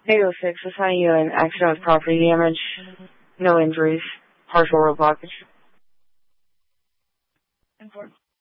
806, assigning you an accident with property damage. No injuries. Partial road blockage.